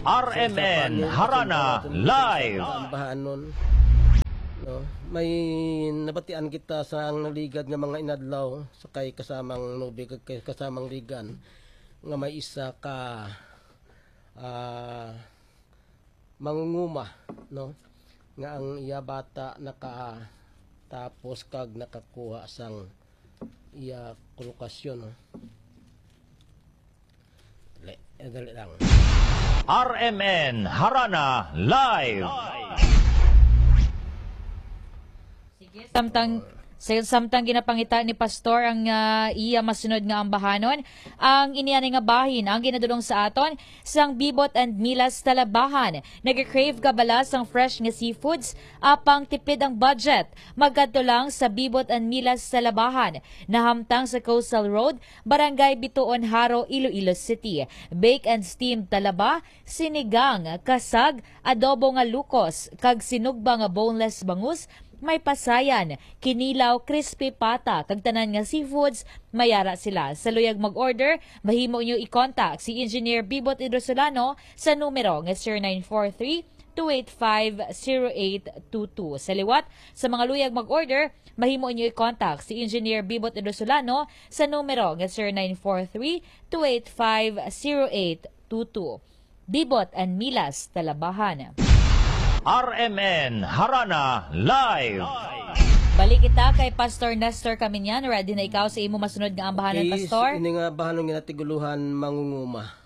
RMN Harana Live. No, may nabatian kita sa ang naligad nga mga inadlaw sa kay kasamang nubi kay kasamang ligan nga may isa ka mangunguma, no, nga ang iya bata naka tapos kag nakakuha sang iya kolokasyon, no. Dali lang. RMN Harana Live. Samtang ginapangita ni Pastor ang iya masunod nga ambahanon, ang iniani nga bahin ang ginadulong sa aton sang Bibot and Milas Talabahan. Nag-crave kabalas ang fresh nga seafoods apang tipid ang budget. Magkadto lang sa Bibot and Milas Talabahan, nahamtang sa Coastal Road, Barangay Bituon, Haro, Iloilo City. Bake and steam talaba, sinigang, kasag, adobo nga lukos, kag sinugba nga boneless bangus, may pasayan, kinilaw, crispy pata, kag tanan nga seafoods, mayara sila. Sa luyag mag-order, mahimo nyo i-contact si Engineer Bibot Idrosolano sa numero nga 0943-285-0822. Sa liwat, sa mga luyag mag-order, mahimo nyo i-contact si Engineer Bibot Idrosolano sa numero nga 0943-285-0822. Bibot and Milas Talabahan. RMN Harana Live. Balik kita kay Pastor Nestor Caminyan. Ready na ikaw sa imo masunod nga ambahanan, Pastor? Ini nga bahanon nga natiguluhan mangunguma.